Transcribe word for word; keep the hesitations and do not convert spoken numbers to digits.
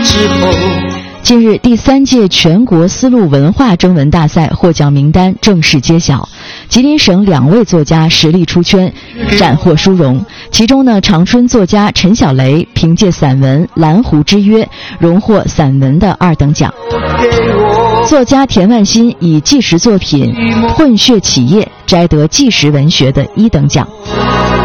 之后。 近日，第三届全国丝路文化征文大赛获奖名单正式揭晓，吉林省两位作家实力出圈，斩获殊荣。其中呢，长春作家陈小雷凭借散文《蓝湖之约》荣获散文的二等奖，作家田万新以纪实作品《混血企业》摘得纪实文学的一等奖。